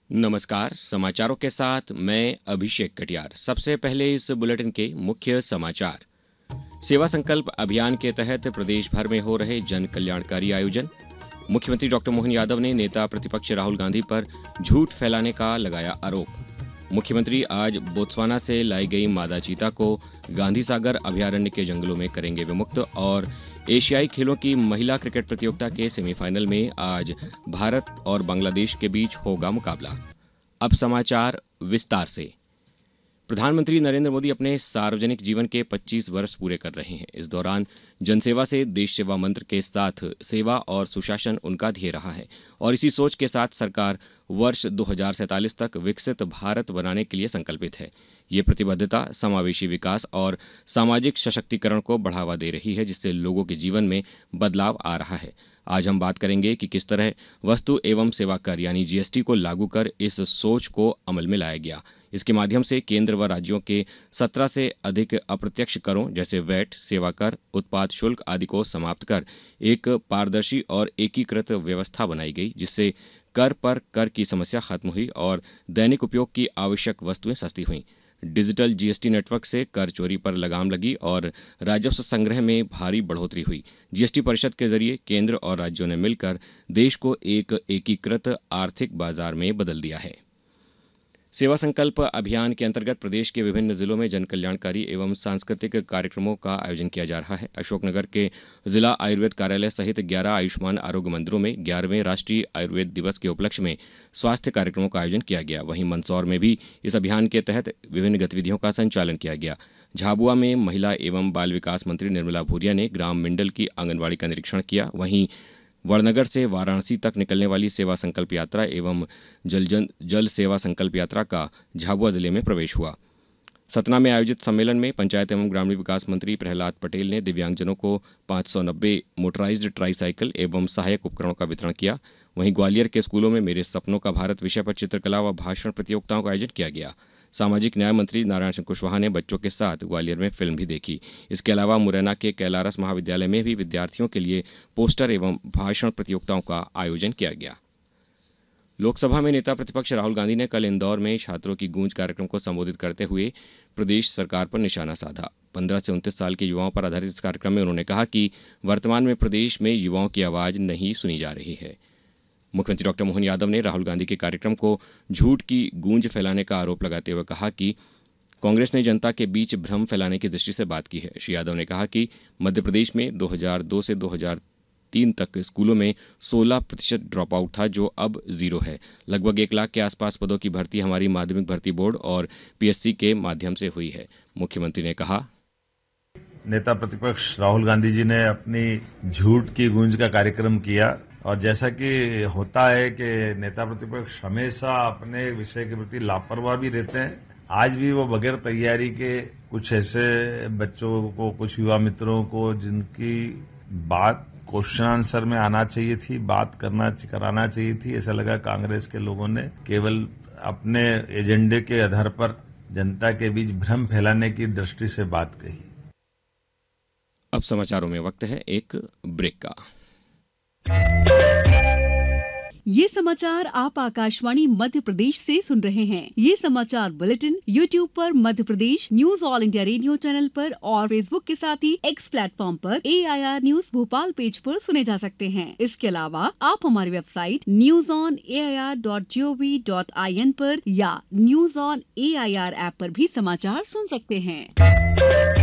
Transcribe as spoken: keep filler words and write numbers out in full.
नमस्कार, समाचारों के साथ मैं अभिषेक कटियार। सबसे पहले इस बुलेटिन के मुख्य समाचार। सेवा संकल्प अभियान के तहत प्रदेश भर में हो रहे जन कल्याणकारी आयोजन। मुख्यमंत्री डॉक्टर मोहन यादव ने नेता प्रतिपक्ष राहुल गांधी पर झूठ फैलाने का लगाया आरोप। मुख्यमंत्री आज बोत्सवाना से लाई गई मादा चीता को गांधी सागर अभयारण्य के जंगलों में करेंगे विमुक्त। और एशियाई खेलों की महिला क्रिकेट प्रतियोगिता के सेमीफाइनल में आज भारत और बांग्लादेश के बीच होगा मुकाबला। अब समाचार विस्तार से। प्रधानमंत्री नरेंद्र मोदी अपने सार्वजनिक जीवन के पच्चीस वर्ष पूरे कर रहे हैं। इस दौरान जनसेवा से देश सेवा मंत्र के साथ सेवा और सुशासन उनका ध्येय रहा है और इसी सोच के साथ सरकार वर्ष दो हज़ार सैंतालीस तक विकसित भारत बनाने के लिए संकल्पित है। ये प्रतिबद्धता समावेशी विकास और सामाजिक सशक्तिकरण को बढ़ावा दे रही है, जिससे लोगों के जीवन में बदलाव आ रहा है। आज हम बात करेंगे कि किस तरह वस्तु एवं सेवा कर यानी जीएसटी को लागू कर इस सोच को अमल में लाया गया। इसके माध्यम से केंद्र व राज्यों के सत्रह से अधिक अप्रत्यक्ष करों जैसे वैट, सेवा कर, उत्पाद शुल्क आदि को समाप्त कर एक पारदर्शी और एकीकृत व्यवस्था बनाई गई, जिससे कर पर कर की समस्या खत्म हुई और दैनिक उपयोग की आवश्यक वस्तुएं सस्ती हुईं। डिजिटल जीएसटी नेटवर्क से कर चोरी पर लगाम लगी और राजस्व संग्रह में भारी बढ़ोतरी हुई। जीएसटी परिषद के जरिए केंद्र और राज्यों ने मिलकर देश को एक एकीकृत आर्थिक बाजार में बदल दिया है। सेवा संकल्प अभियान के अंतर्गत प्रदेश के विभिन्न जिलों में जन कल्याणकारी एवं सांस्कृतिक कार्यक्रमों का आयोजन किया जा रहा है। अशोकनगर के जिला आयुर्वेद कार्यालय सहित ग्यारह आयुष्मान आरोग्य मंदिरों में ग्यारहवें राष्ट्रीय आयुर्वेद दिवस के उपलक्ष्य में स्वास्थ्य कार्यक्रमों का आयोजन किया गया। वहीं मंदसौर में भी इस अभियान के तहत विभिन्न गतिविधियों का संचालन किया गया। झाबुआ में महिला एवं बाल विकास मंत्री निर्मला भूरिया ने ग्राम मिंडल की आंगनबाड़ी का निरीक्षण किया। वहीं वड़नगर से वाराणसी तक निकलने वाली सेवा संकल्प यात्रा एवं जल जन जल सेवा संकल्प यात्रा का झाबुआ जिले में प्रवेश हुआ। सतना में आयोजित सम्मेलन में पंचायत एवं ग्रामीण विकास मंत्री प्रहलाद पटेल ने दिव्यांगजनों को पाँच सौ नब्बे मोटराइज्ड ट्राईसाइकिल एवं सहायक उपकरणों का वितरण किया। वहीं ग्वालियर के स्कूलों में मेरे सपनों का भारत विषय पर चित्रकला व भाषण प्रतियोगिताओं का आयोजन किया गया। सामाजिक न्याय मंत्री नारायण सिंह कुशवाहा ने बच्चों के साथ ग्वालियर में फिल्म भी देखी। इसके अलावा मुरैना के कैलारस महाविद्यालय में भी विद्यार्थियों के लिए पोस्टर एवं भाषण प्रतियोगिताओं का आयोजन किया गया। लोकसभा में नेता प्रतिपक्ष राहुल गांधी ने कल इंदौर में छात्रों की गूंज कार्यक्रम को संबोधित करते हुए प्रदेश सरकार पर निशाना साधा। पंद्रह से उनतीस साल के युवाओं पर आधारित इस कार्यक्रम में उन्होंने कहा कि वर्तमान में प्रदेश में युवाओं की आवाज नहीं सुनी जा रही है। मुख्यमंत्री डॉक्टर मोहन यादव ने राहुल गांधी के कार्यक्रम को झूठ की गूंज फैलाने का आरोप लगाते हुए कहा कि कांग्रेस ने जनता के बीच भ्रम फैलाने की दृष्टि से बात की है। श्री यादव ने कहा कि मध्य प्रदेश में दो हज़ार दो से दो हज़ार तीन तक स्कूलों में सोलह प्रतिशत ड्रॉप आउट था, जो अब जीरो है। लगभग एक लाख के आसपास पदों की भर्ती हमारी माध्यमिक भर्ती बोर्ड और पीएससी के माध्यम से हुई है। मुख्यमंत्री ने कहा, नेता प्रतिपक्ष राहुल गांधी जी ने अपनी झूठ की गूंज का कार्यक्रम किया और जैसा कि होता है कि नेता प्रतिपक्ष हमेशा अपने विषय के प्रति लापरवाह भी रहते हैं। आज भी वो बगैर तैयारी के कुछ ऐसे बच्चों को, कुछ युवा मित्रों को जिनकी बात क्वेश्चन आंसर में आना चाहिए थी, बात करना कराना चाहिए थी, ऐसा लगा कांग्रेस के लोगों ने केवल अपने एजेंडे के आधार पर जनता के बीच भ्रम फैलाने की दृष्टि से बात कही। अब समाचारों में वक्त है एक ब्रेक का। ये समाचार आप आकाशवाणी मध्य प्रदेश से सुन रहे हैं। ये समाचार बुलेटिन यूट्यूब पर Madhya Pradesh news all India radio channel पर और फेसबुक के साथ ही एक्स प्लेटफॉर्म पर ए I R news Bhopal page पर सुने जा सकते हैं। इसके अलावा आप हमारी website news on A I R dot G O V dot I N पर या news on A I R app पर भी समाचार सुन सकते हैं।